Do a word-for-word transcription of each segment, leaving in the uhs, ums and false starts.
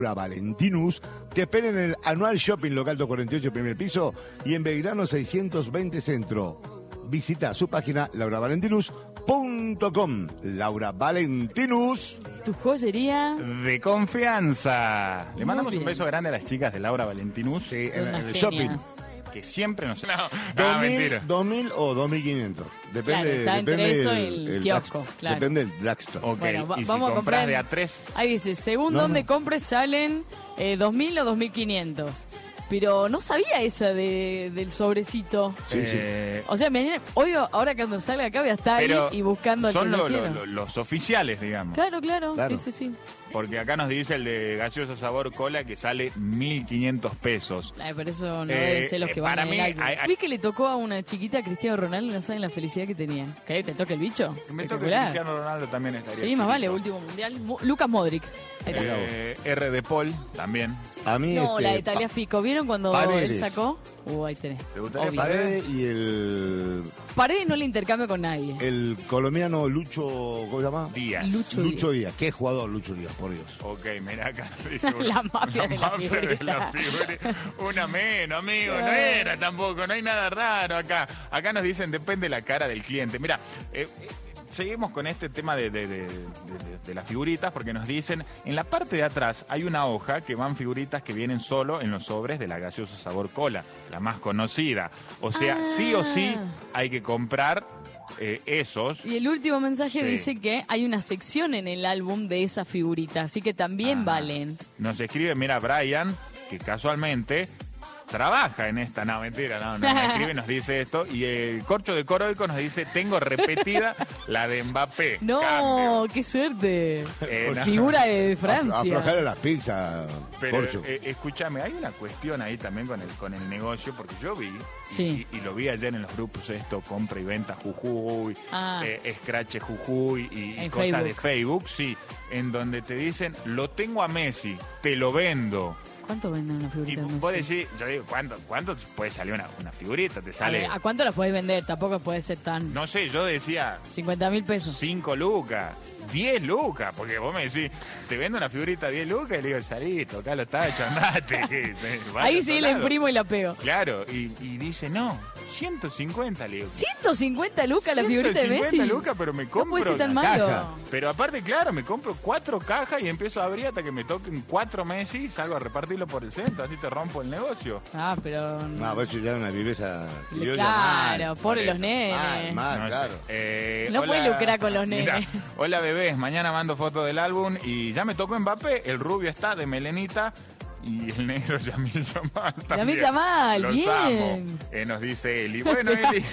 Valentinus te espera en el Anual Shopping Local doscientos cuarenta y ocho, primer piso, y en Belgrano seiscientos veinte Centro. Visita su página laura valentinus punto com. Laura Valentinus, tu joyería de confianza. Le Muy mandamos bien. un beso grande a las chicas de Laura Valentinus, sí, son en unas el shopping. genias. que siempre nos... No, no, dos mil, mentira. dos mil o dos mil quinientos. Depende, Claro, está entre depende eso y del- el el kiosco, drugstore. claro. Depende del drugstore. Ok, Bueno, va- y si vamos a compras comprar- de A tres, Ahí dice, según No, donde no. compres salen eh, dos mil o dos mil quinientos. Pero no sabía esa de, del sobrecito. Sí, sí. eh, O sea, mañana, hoy, ahora cuando salga acá voy a estar ahí pero y buscando el que son yo lo- quiero. lo- lo- los oficiales, digamos. Claro, claro, Claro. sí, sí, sí. Porque acá nos dice el de gaseosa sabor cola que sale mil quinientos pesos. Ay, por eso no Eh, deben ser los eh, que van para en mí, el álbum. hay- hay- Vi que le tocó a una chiquita a Cristiano Ronaldo, no saben la felicidad que tenía. ¿Qué? ¿Te toca el bicho? Que me toque Espectacular. Cristiano Ronaldo también estaría Sí, más chiquito. vale, último mundial. Mu- Lucas Modric. Ahí está. Eh, R de Paul también. A mí, No, este, la de Italia Fico. ¿Vieron cuando Paredes. él sacó? Uh, ahí tenés. ¿Te gustaría Obvio. Paredes y el, Paredes no le intercambio con nadie. el colombiano Lucho, ¿cómo se llama? Díaz. Lucho Lucho Díaz. Qué jugador Lucho Díaz, por Dios. Ok, mira acá. dice La mafia de la mafia figurita. la figurita. Una menos, amigo. No era tampoco. No hay nada raro acá. Acá nos dicen, depende la cara del cliente. Mira, eh, eh, seguimos con este tema de, de, de, de- de las figuritas porque nos dicen, en la parte de atrás hay una hoja que van figuritas que vienen solo en los sobres de la gaseosa sabor cola, la más conocida. O sea, Ah. sí o sí hay que comprar eh, esos. Y el último mensaje Sí. dice que hay una sección en el álbum de esa figurita, así que también Ajá. valen. Nos escribe, mira, Brian, que casualmente trabaja en esta, no, mentira, no, no, nos escribe, nos dice esto, y el corcho de Coroico nos dice, tengo repetida la de Mbappé. No, Cambio. qué suerte. Eh, no. Figura de Af- Francia. Aflojarle las pizzas, Pero Corcho. eh, escúchame, hay una cuestión ahí también con el con el negocio, porque yo vi, y- Sí. y, y lo vi ayer en los grupos esto, compra y venta Jujuy, Ah. eh, Scratch Jujuy y, y En cosas Facebook. de Facebook, sí, en donde te dicen, lo tengo a Messi, te lo vendo. ¿Cuánto venden una Y figurita de vos Messi? decís, yo digo, ¿cuánto, cuánto puede salir una, una figurita? Te A, sale, ver, ¿a cuánto la podés vender? Tampoco puede ser tan... no sé, yo decía cincuenta mil pesos. cinco lucas, diez lucas, porque vos me decís, te vendo una figurita diez lucas y le digo, salí, tocá los tachos, andate. que se vaya Ahí a sí otro la lado. imprimo y la pego. Claro, y, y dice, no, ciento cincuenta, le digo. ciento cincuenta lucas la figurita de Messi. ciento cincuenta lucas, pero me No compro puede ser tan la malo. caja. Pero aparte, claro, me compro cuatro cajas y empiezo a abrir hasta que me toquen cuatro Messi y salgo a repartirlo por el centro, así te rompo el negocio. Ah, pero... No, pues eso ya es una viveza criolla. Claro, mal, pobre los eso. nenes. Mal, mal, No sé. claro. Eh, No puede lucrar con los Mirá, nenes. hola bebés, mañana mando fotos del álbum y ya me tocó Mbappé, el rubio está de melenita y el negro Yamil Yamal también. Yamil Yamal, Los bien. amo. Eh, nos dice Eli. Bueno, Eli.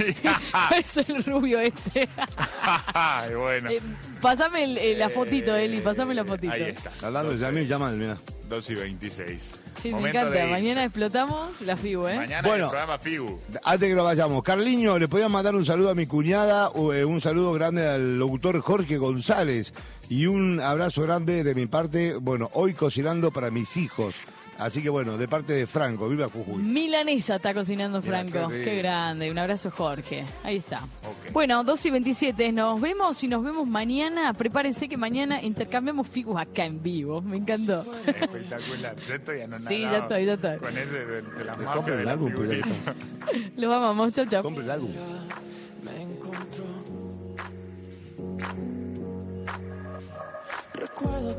Es el rubio este. Ay, bueno. Eh, pasame el- eh, la fotito, Eli, pasame la fotito. Ahí está. Hablando de Yamil, llaman, mira. dos y veintiséis. Sí, me Momento encanta. de irse. Mañana explotamos la FIBU, ¿eh? Mañana Bueno. el programa Figu. Antes que lo vayamos, Carliño, le podía mandar un saludo a mi cuñada, o, eh, un saludo grande al locutor Jorge González y un abrazo grande de mi parte, bueno, hoy cocinando para mis hijos. Así que bueno, de parte de Franco, viva Jujuy. Milanesa está cocinando Mira, Franco. qué Qué, rico. grande. Un abrazo, Jorge. Ahí está. Ok. Bueno, dos y veintisiete. Nos vemos y nos vemos mañana. Prepárense que mañana intercambiamos figus acá en vivo. Me encantó. Espectacular. Yo estoy anonadado. Sí, ya estoy, ya estoy. Con ese de, de la Me mafia compro de el la álbum, pues, ya figurita. está. Los amamos. Chau, chau. Compre el álbum. Me encontró. Recuerdo